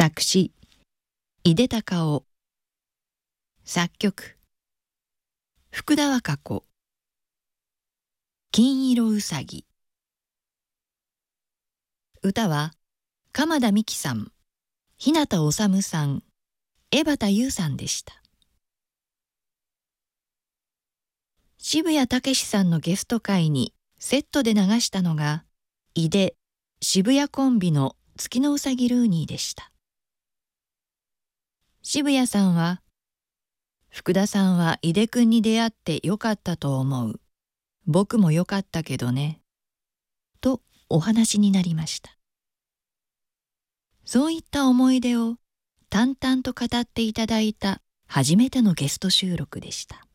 作詞井出隆雄、作曲福田和歌子、金色うさぎ。歌は鎌田美希さん、日向治さん、江端優さんでした。渋谷武さんのゲスト会にセットで流したのが井出・渋谷コンビの月のうさぎルーニーでした。渋谷さんは、福田さんは井出くんに出会ってよかったと思う。僕もよかったけどね。とお話になりました。そういった思い出を淡々と語っていただいた初めてのゲスト収録でした。